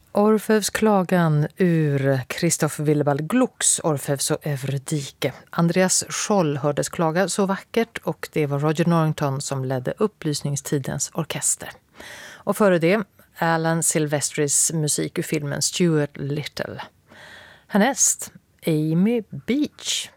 Orfeus klagan ur Christoph Willibald Glucks Orfeus och Eurydike. Andreas Scholl hördes klaga så vackert och det var Roger Norrington som ledde upplysningstidens orkester. Och före det Alan Silvestris musik ur filmen Stuart Little. Härnäst Amy Beach.